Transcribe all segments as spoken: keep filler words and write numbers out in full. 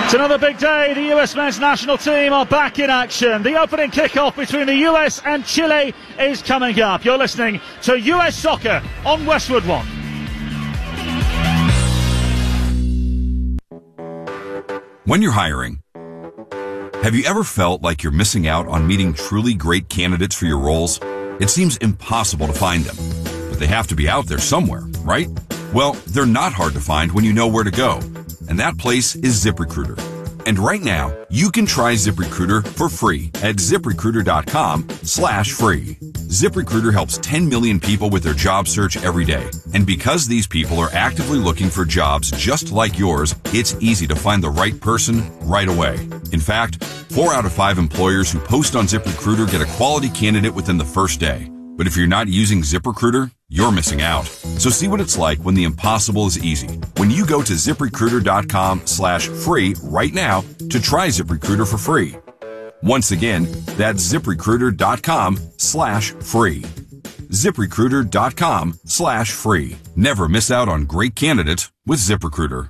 It's another big day. The U S men's national team are back in action. The opening kickoff between the U S and Chile is coming up. You're listening to U S Soccer on Westwood One. When you're hiring, have you ever felt like you're missing out on meeting truly great candidates for your roles? It seems impossible to find them, but they have to be out there somewhere, right? Well, they're not hard to find when you know where to go, and that place is ZipRecruiter. And right now, you can try ZipRecruiter for free at ZipRecruiter.com slash free. ZipRecruiter helps ten million people with their job search every day. And because these people are actively looking for jobs just like yours, it's easy to find the right person right away. In fact, four out of five employers who post on ZipRecruiter get a quality candidate within the first day. But if you're not using ZipRecruiter, you're missing out. So see what it's like when the impossible is easy. When you go to ZipRecruiter.com slash free right now to try ZipRecruiter for free. Once again, that's ZipRecruiter.com slash free. ZipRecruiter.com slash free. Never miss out on great candidates with ZipRecruiter.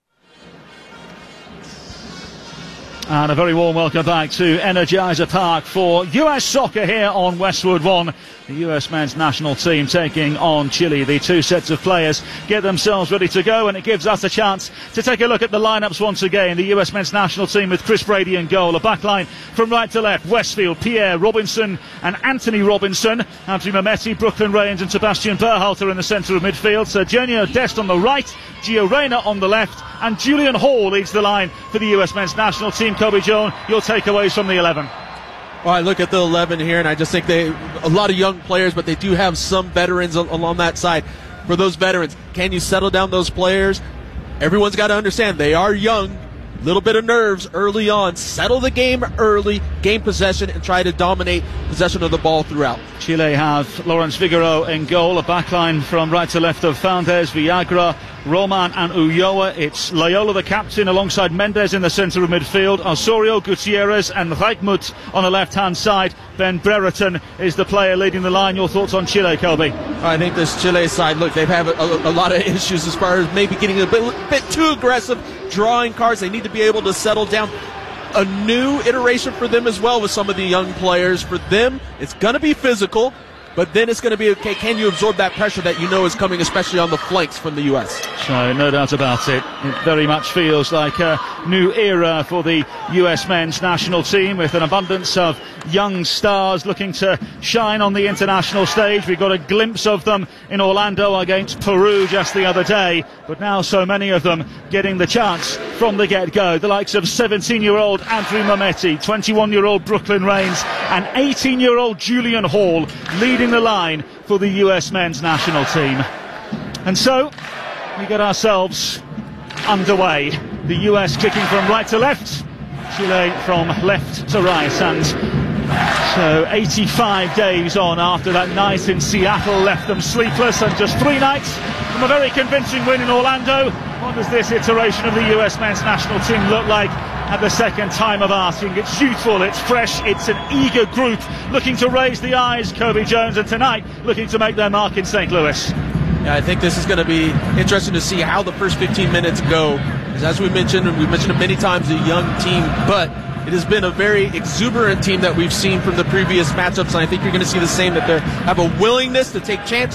And a very warm welcome back to Energizer Park for U S Soccer here on Westwood One. The U S men's national team taking on Chile. The two sets of players get themselves ready to go, and it gives us a chance to take a look at the lineups once again. The U S men's national team with Chris Brady in goal. A backline from right to left: Westfield, Pierre, Robinson and Anthony Robinson. Andrew Mehmeti, Brooklyn Reigns and Sebastian Berhalter in the centre of midfield. Sergio Dest on the right, Gio Reyna on the left, and Julian Hall leads the line for the U S men's national team. Kobe Jones, your takeaways from the eleven. Well, I look at the eleven here, and I just think they a lot of young players, but they do have some veterans along that side. For those veterans, can you settle down those players? Everyone's got to understand they are young. Little bit of nerves early on. Settle the game early, gain possession, and try to dominate possession of the ball throughout. Chile have Lawrence Figueroa in goal. A backline from right to left of Fernandez, Villagra, Roman and Ulloa. It's Loyola, the captain, alongside Mendes in the centre of midfield. Osorio, Gutierrez and Reichmuth on the left-hand side. Ben Brereton is the player leading the line. Your thoughts on Chile, Kobe? I think this Chile side, look, they've had a, a, a lot of issues as far as maybe getting a bit, bit too aggressive, drawing cards. They need to be able to settle down. A new iteration for them as well with some of the young players. For them, it's going to be physical, but then it's going to be, okay, can you absorb that pressure that you know is coming, especially on the flanks from the U S? So, no doubt about it. It very much feels like a new era for the U S men's national team, with an abundance of young stars looking to shine on the international stage. We got a glimpse of them in Orlando against Peru just the other day, but now so many of them getting the chance from the get-go. The likes of seventeen-year-old Andrew Mehmeti, twenty-one-year-old Brooklyn Reigns and eighteen-year-old Julian Hall leading the line for the U S men's national team. And so we get ourselves underway. The U S kicking from right to left, Chile from left to right. And so eighty-five days on after that night in Seattle left them sleepless, and just three nights from a very convincing win in Orlando. What does this iteration of the U S men's national team look like at the second time of asking? It's youthful, it's fresh, it's an eager group looking to raise the eyes, Kobe Jones, and tonight looking to make their mark in Saint Louis. Yeah, I think this is going to be interesting to see how the first fifteen minutes go. As we mentioned, and we've mentioned it many times, a young team, but it has been a very exuberant team that we've seen from the previous matchups, and I think you're going to see the same, that they have a willingness to take chances.